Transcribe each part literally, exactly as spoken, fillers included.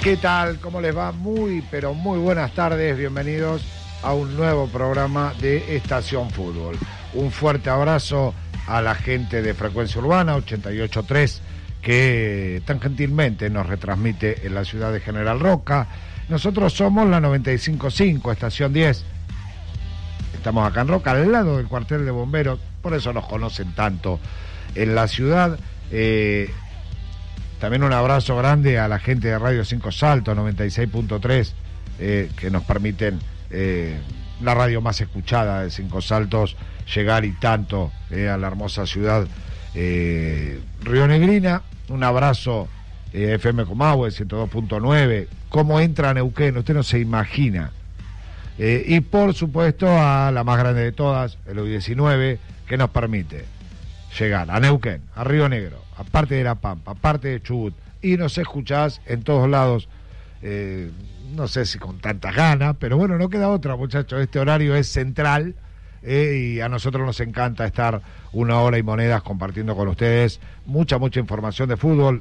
¿Qué tal? ¿Cómo les va? Muy, pero muy buenas tardes. Bienvenidos a un nuevo programa de Estación Fútbol. Un fuerte abrazo a la gente de Frecuencia Urbana ochenta y ocho punto tres que tan gentilmente nos retransmite en la ciudad de General Roca. Nosotros somos la noventa y cinco punto cinco, Estación diez. Estamos acá en Roca, al lado del cuartel de bomberos, por eso nos conocen tanto en la ciudad. Eh, también un abrazo grande a la gente de Radio Cinco Saltos, noventa y seis punto tres, eh, que nos permiten, eh, la radio más escuchada de Cinco Saltos, llegar y tanto eh, a la hermosa ciudad eh, rionegrina. Un abrazo eh, F M Comahue, ciento dos punto nueve. ¿Cómo entra a Neuquén? Usted no se imagina. Eh, y por supuesto a la más grande de todas, el U diecinueve, que nos permite llegar a Neuquén, a Río Negro, a parte de La Pampa, a parte de Chubut, y nos escuchás en todos lados, eh, no sé si con tantas ganas, pero bueno, no queda otra, muchachos. Este horario es central, eh, y a nosotros nos encanta estar una hora y monedas compartiendo con ustedes mucha, mucha información de fútbol.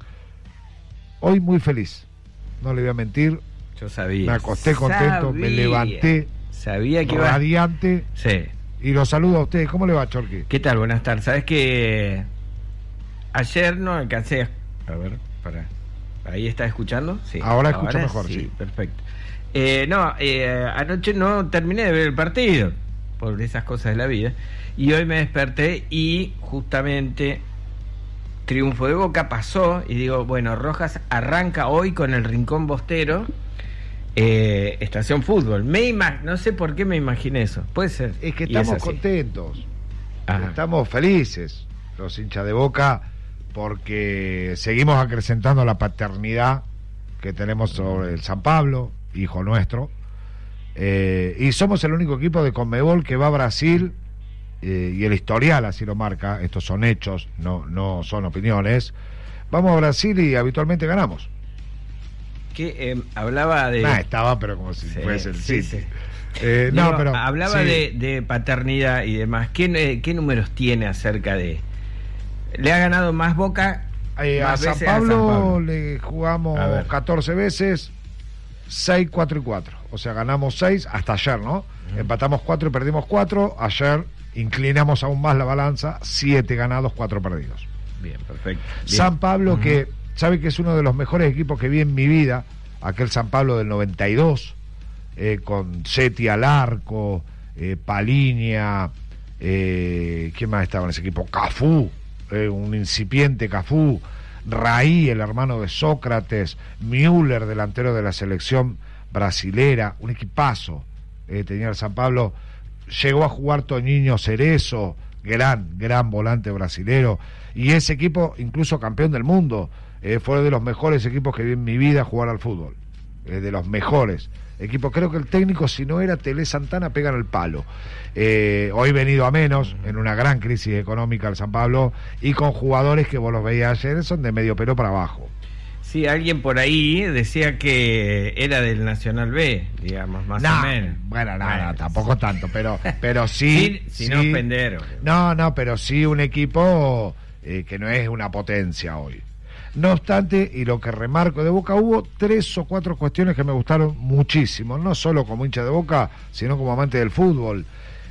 Hoy muy feliz, no le voy a mentir. Yo sabía. Me acosté contento, sabía, me levanté sabía que radiante. Iba... Sí. Y los saludo a ustedes. ¿Cómo le va, Chorqui? ¿Qué tal? Buenas tardes. Sabes que ayer no alcancé. A ver, para. ¿Ahí está escuchando? Sí. Ahora escucho mejor, sí. sí. Perfecto. Eh, no, eh, anoche no terminé de ver el partido por esas cosas de la vida. Y hoy me desperté y justamente triunfo de Boca pasó. Y digo, bueno, Rojas arranca hoy con el Rincón Bostero. Eh, Estación Fútbol. Me imag... No sé por qué me imaginé eso. Puede ser. Es que estamos es contentos. Ajá. Estamos felices, los hinchas de Boca, porque seguimos acrecentando la paternidad que tenemos sobre el San Pablo, hijo nuestro. Eh, y somos el único equipo de Conmebol que va a Brasil, eh, y el historial así lo marca. Estos son hechos, no, no son opiniones. Vamos a Brasil y habitualmente ganamos. Que eh, hablaba de... Nah, estaba, pero como si sí, fuese el sí, City. Sí. Eh, Digo, no, pero hablaba sí. de, de paternidad y demás. ¿Qué, ¿Qué números tiene acerca de...? ¿Le ha ganado más Boca? Eh, más a, San Pablo, a San Pablo le jugamos catorce veces, seis, cuatro y cuatro. O sea, ganamos seis hasta ayer, ¿no? Uh-huh. Empatamos cuatro y perdimos cuatro. Ayer inclinamos aún más la balanza, siete ganados, cuatro perdidos. Bien, perfecto. Bien. San Pablo, uh-huh. que... sabe que es uno de los mejores equipos que vi en mi vida, aquel San Pablo del noventa y dos, eh, con Seti al arco, eh, Paliña, eh, ¿quién más estaba en ese equipo? Cafú, eh, un incipiente Cafú, Raí, el hermano de Sócrates, Müller, delantero de la selección brasilera, un equipazo, eh, tenía el San Pablo. Llegó a jugar Toñinho Cerezo, gran, gran volante brasilero, y ese equipo incluso campeón del mundo. Eh, fue de los mejores equipos que vi en mi vida jugar al fútbol, eh, de los mejores equipos. Creo que el técnico, si no era Tele Santana, pegan el palo. Eh, hoy venido a menos, en una gran crisis económica el San Pablo, y con jugadores que vos los veías ayer, son de medio pelo para abajo. Sí, alguien por ahí decía que era del Nacional B, digamos, más no, o menos. Bueno, no, no, tampoco tanto, pero, pero sí... Sin, sin sí, ofender. No, no, pero sí un equipo eh, que no es una potencia hoy. No obstante, y lo que remarco de Boca, hubo tres o cuatro cuestiones que me gustaron muchísimo, no solo como hincha de Boca, sino como amante del fútbol.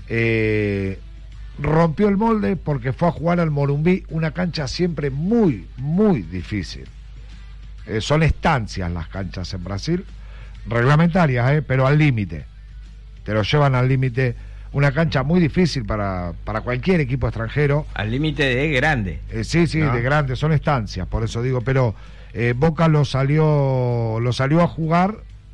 Eh, rompió el molde porque fue a jugar al Morumbí, una cancha siempre muy, muy difícil. Eh, son estancias las canchas en Brasil, reglamentarias, eh, pero al límite. Te lo llevan al límite. Una cancha muy difícil para, para cualquier equipo extranjero. Al límite de grande. Eh, sí, sí, ¿no? De grande, son estancias, por eso digo, pero eh, Boca lo salió, lo salió a jugar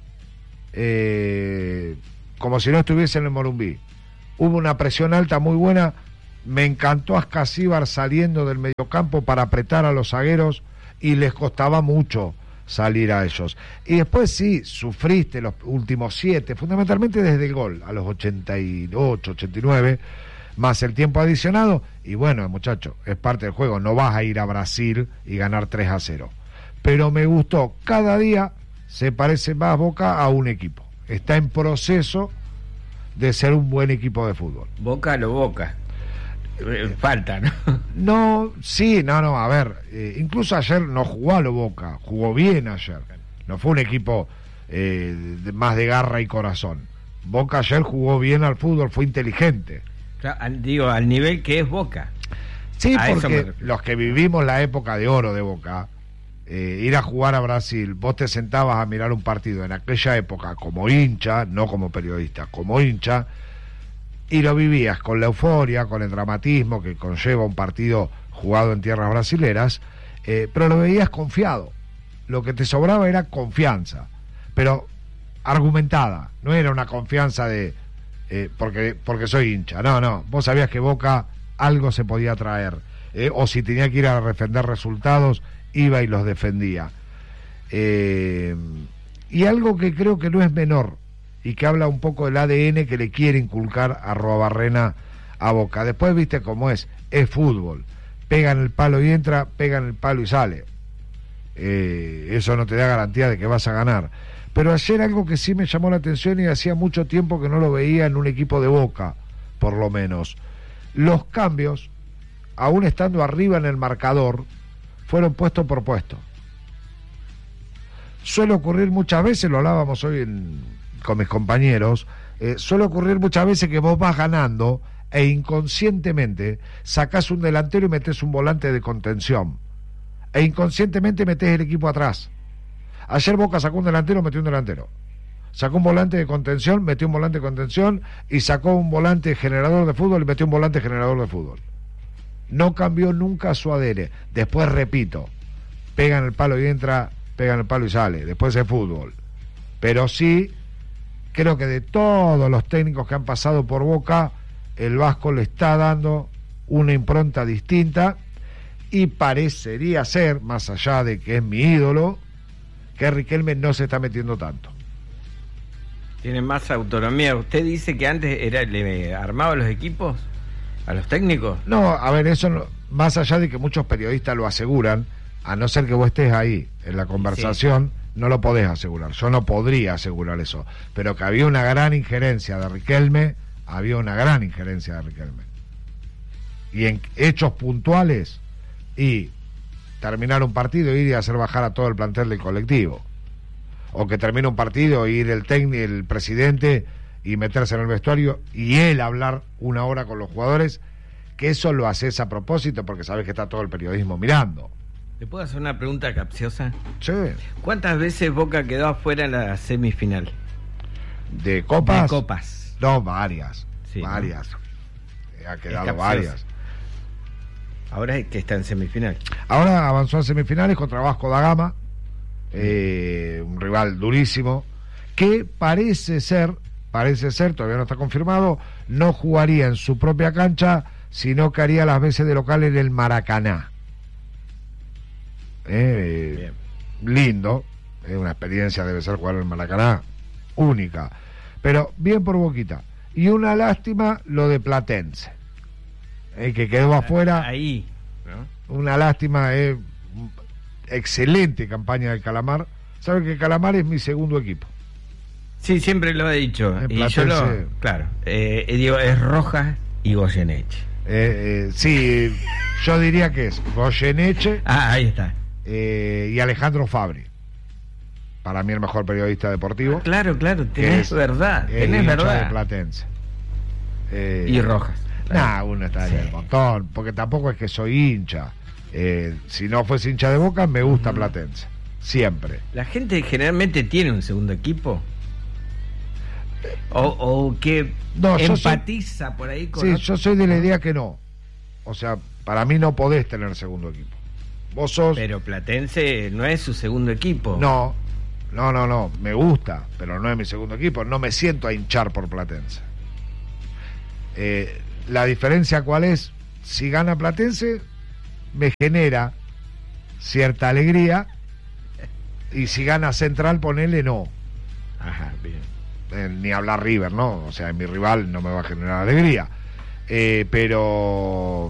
eh, como si no estuviese en el Morumbí. Hubo una presión alta muy buena. Me encantó Ascasíbar saliendo del mediocampo para apretar a los zagueros, y les costaba mucho salir a ellos. Y después sí, sufriste los últimos siete, fundamentalmente desde el gol, a los ochenta y ocho, ochenta y nueve, más el tiempo adicionado. Y bueno, muchachos, es parte del juego, no vas a ir a Brasil y ganar tres a cero. Pero me gustó, cada día se parece más Boca a un equipo. Está en proceso de ser un buen equipo de fútbol. Boca a lo Boca. Falta, ¿no? No, sí, no, no, a ver, eh, incluso ayer no jugó a lo Boca, jugó bien ayer. no fue un equipo eh, de, más de garra y corazón. Boca ayer jugó bien al fútbol, fue inteligente. Claro, al, digo, al nivel que es Boca. Sí, a porque los que vivimos la época de oro de Boca, eh, ir a jugar a Brasil, vos te sentabas a mirar un partido en aquella época como hincha, no como periodista, como hincha, y lo vivías con la euforia, con el dramatismo que conlleva un partido jugado en tierras brasileras, eh, pero lo veías confiado. Lo que te sobraba era confianza, pero argumentada, no era una confianza de eh, porque, porque soy hincha, no, no, vos sabías que Boca algo se podía traer, eh, o si tenía que ir a defender resultados, iba y los defendía. Eh, y algo que creo que no es menor, y que habla un poco del A D N que le quiere inculcar a Arruabarrena a Boca. Después viste cómo es, es fútbol, pega en el palo y entra, pega en el palo y sale. Eh, eso no te da garantía de que vas a ganar. Pero ayer algo que sí me llamó la atención y hacía mucho tiempo que no lo veía en un equipo de Boca, por lo menos. Los cambios, aún estando arriba en el marcador, fueron puesto por puesto. Suele ocurrir muchas veces, lo hablábamos hoy en con mis compañeros, eh, suele ocurrir muchas veces que vos vas ganando e inconscientemente sacás un delantero y metés un volante de contención, e inconscientemente metés el equipo atrás. Ayer Boca sacó un delantero, metió un delantero, sacó un volante de contención, metió un volante de contención, y sacó un volante generador de fútbol y metió un volante generador de fútbol. No cambió nunca su A D N. Después repito, pega en el palo y entra, pega en el palo y sale, después es fútbol. Pero sí, creo que de todos los técnicos que han pasado por Boca, el Vasco le está dando una impronta distinta, y parecería ser, más allá de que es mi ídolo, que Riquelme no se está metiendo tanto. Tiene más autonomía. ¿Usted dice que antes era le armaba los equipos a los técnicos? No, a ver, eso no, más allá de que muchos periodistas lo aseguran, a no ser que vos estés ahí en la conversación, sí, no lo podés asegurar. Yo no podría asegurar eso, pero que había una gran injerencia de Riquelme, había una gran injerencia de Riquelme, y en hechos puntuales, y terminar un partido e ir y hacer bajar a todo el plantel del colectivo, o que termine un partido e ir el técnico, el presidente, y meterse en el vestuario y él hablar una hora con los jugadores, que eso lo haces a propósito porque sabes que está todo el periodismo mirando. ¿Le puedo hacer una pregunta capciosa? Sí. ¿Cuántas veces Boca quedó afuera en la semifinal? ¿De copas? De copas. No, varias. Sí, varias. ¿no? Ha quedado varias. Ahora es que está en semifinal. Ahora avanzó a semifinales contra Vasco da Gama, eh, un rival durísimo, que parece ser, parece ser, todavía no está confirmado, no jugaría en su propia cancha, sino que haría las veces de local en el Maracaná. Eh, lindo, es eh, una experiencia, debe ser jugar en el Maracaná, única, pero bien por Boquita. Y una lástima lo de Platense, eh, que quedó afuera. Ahí, ¿no? Una lástima, eh, excelente campaña del Calamar. Saben que Calamar es mi segundo equipo. Sí, siempre lo he dicho. Y Platense, yo lo, claro, eh, digo, es Rojas y Goyeneche. Eh, eh, sí, yo diría que es Goyeneche. Ah, ahí está. Eh, y Alejandro Fabri, para mí el mejor periodista deportivo. Ah, claro, claro, tenés es, verdad, tenés verdad. De Platense. Eh, y Rojas. Nah, uno está en el montón, porque tampoco es que soy hincha. Eh, si no fuese hincha de Boca, me gusta uh-huh. Platense, siempre. ¿La gente generalmente tiene un segundo equipo? O, o que no, empatiza soy, por ahí con sí, otro. Yo soy de la idea que no. O sea, para mí no podés tener segundo equipo. Vos sos... Pero Platense no es su segundo equipo. No, no, no, no. Me gusta, pero no es mi segundo equipo. No me siento a hinchar por Platense. Eh, la diferencia cuál es, si gana Platense, me genera cierta alegría, y si gana Central, ponele no. Ajá, bien. Eh, ni hablar River, ¿no? O sea, mi rival no me va a generar alegría. Eh, pero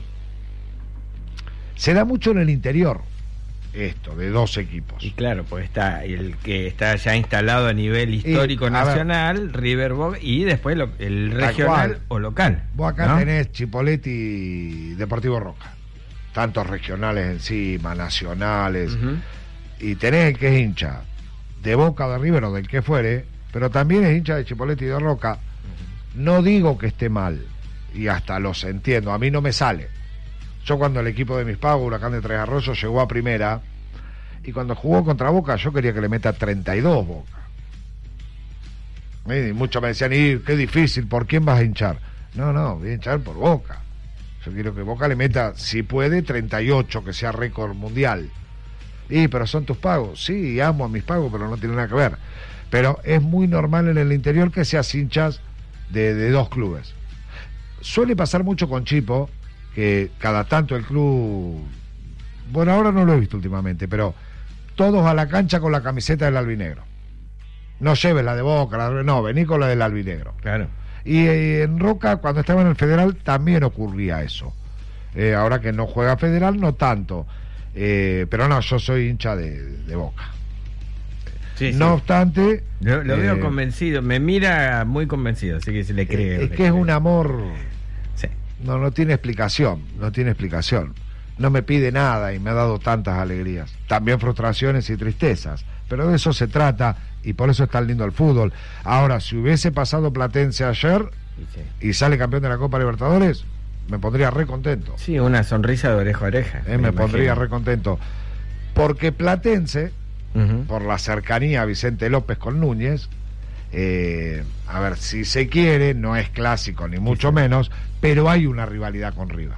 se da mucho en el interior esto, de dos equipos. Y claro, pues está el que está ya instalado a nivel histórico y, nacional, ver, River Boca, y después lo, el regional o local. Vos acá, ¿no?, tenés Chipoleti y Deportivo Roca. Tantos regionales encima, nacionales. Uh-huh. Y tenés el que es hincha de Boca, de River o del que fuere, pero también es hincha de Chipolete y de Roca, no digo que esté mal, y hasta los entiendo, a mí no me sale. Yo cuando el equipo de mis pagos, Huracán de Tres Arroyos, llegó a primera, y cuando jugó contra Boca, yo quería que le meta treinta y dos Boca. Y muchos me decían, y qué difícil, ¿por quién vas a hinchar? No, no, voy a hinchar por Boca. Yo quiero que Boca le meta, si puede, treinta y ocho, que sea récord mundial. Y, pero son tus pagos. Sí, amo a mis pagos, pero no tiene nada que ver. Pero es muy normal en el interior que seas hinchas de, de dos clubes. Suele pasar mucho con Chipo, que cada tanto el club... Bueno, ahora no lo he visto últimamente, pero todos a la cancha con la camiseta del albinegro. No lleves la de Boca, la de... no, vení con la del albinegro. Claro. Y eh, en Roca, cuando estaba en el Federal, también ocurría eso. Eh, ahora que no juega Federal, no tanto. Eh, pero no, yo soy hincha de, de Boca. Sí, no sí. obstante... Lo, lo eh, veo convencido, me mira muy convencido, así que se le cree. Es le que cree. es un amor... Sí. No, no tiene explicación, no tiene explicación. No me pide nada y me ha dado tantas alegrías. También frustraciones y tristezas. Pero de eso se trata y por eso es tan lindo el fútbol. Ahora, si hubiese pasado Platense ayer Sí. y sale campeón de la Copa Libertadores, me pondría re contento. Sí, una sonrisa de oreja a oreja. Eh, me pondría re contento. Porque Platense, uh-huh. por la cercanía a Vicente López con Núñez, eh, a ver, si se quiere, no es clásico ni mucho sí. menos, pero hay una rivalidad con River.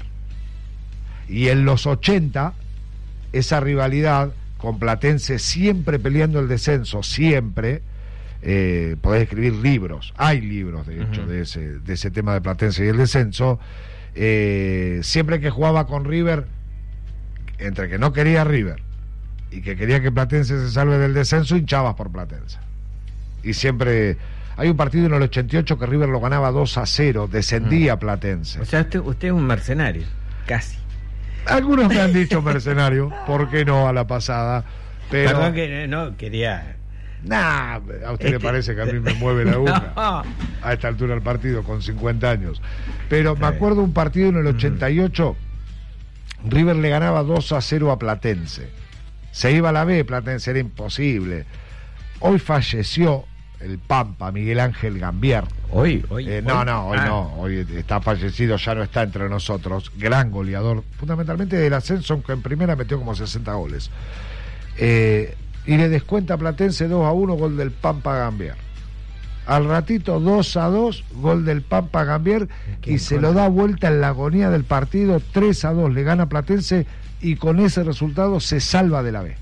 Y en los ochenta, esa rivalidad con Platense siempre peleando el descenso, siempre, eh, podés escribir libros, hay libros de hecho uh-huh. de ese, de ese tema de Platense y el descenso, eh, siempre que jugaba con River, entre que no quería River y que quería que Platense se salve del descenso, hinchabas por Platense. Y siempre... Hay un partido en el ochenta y ocho que River lo ganaba dos a cero, descendía uh-huh. Platense. O sea, usted, usted es un mercenario, casi. Algunos me han dicho mercenario, ¿por qué no a la pasada? Pero... Perdón que no, quería... Nah, a usted este... le parece que a mí me mueve la aguja no. a esta altura del partido, con cincuenta años. Pero me acuerdo un partido en el ochenta y ocho, uh-huh. River le ganaba dos a cero a Platense. Se iba a la B, Platense era imposible. Hoy falleció el Pampa, Miguel Ángel Gambier. Hoy, hoy. Eh, no, hoy. no, hoy ah. no. Hoy está fallecido, ya no está entre nosotros. Gran goleador, fundamentalmente del ascenso, aunque en primera metió como sesenta goles. Eh, y le descuenta a Platense dos a uno, gol del Pampa Gambier. Al ratito dos a dos, gol del Pampa Gambier, y se lo da vuelta en la agonía del partido. Tres a dos le gana Platense, y con ese resultado se salva de la B.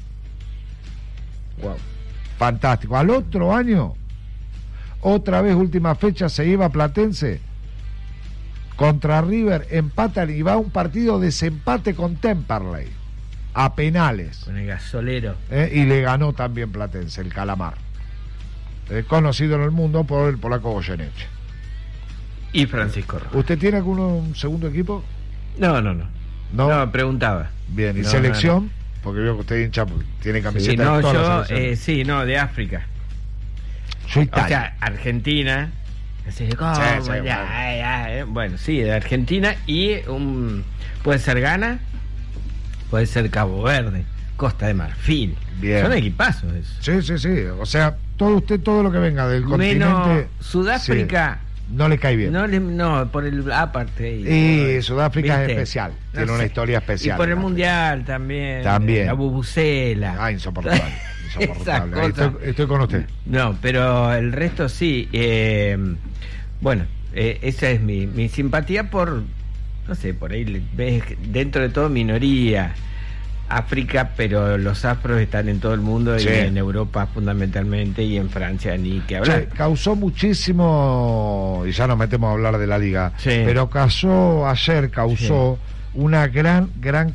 Wow. Fantástico. Al otro año, otra vez última fecha, se iba Platense contra River, empatan y va a un partido de desempate con Temperley a penales, con el gasolero, eh, y le ganó también Platense, el Calamar, eh, conocido en el mundo por el polaco Goyeneche y Francisco Rojas. ¿Usted tiene algún un segundo equipo? No, no, no. No, no preguntaba. Bien, ¿y no, selección? No, no. Porque veo que usted hincha, tiene camiseta sí, no, de todas yo, las selecciones. eh, sí, no, de África. Yo Italia. O sea, Argentina. Así, ¿cómo? Sí, sí, ya, bueno. ya, eh. Bueno, sí, de Argentina y un, puede ser Ghana, puede ser Cabo Verde, Costa de Marfil. Bien. Son equipazos esos. Sí, sí, sí. O sea, todo usted, todo lo que venga del Menos continente. Sudáfrica. Sí. No le cae bien. No, le, no por el aparte. Y, y Sudáfrica ¿viste? Es especial. No tiene sé. una historia especial. Y por el mundial también. También. La bubucela. Ah, insoportable. insoportable. Ahí estoy, estoy con usted. No, pero el resto sí. Eh, bueno, eh, esa es mi, mi simpatía por, no sé, por ahí ves dentro de todo minoría. África, pero los afros están en todo el mundo, sí. Y en Europa fundamentalmente, y en Francia ni que hablar. Sí, causó muchísimo, y ya nos metemos a hablar de la liga, sí. Pero causó, ayer causó sí. Una gran, gran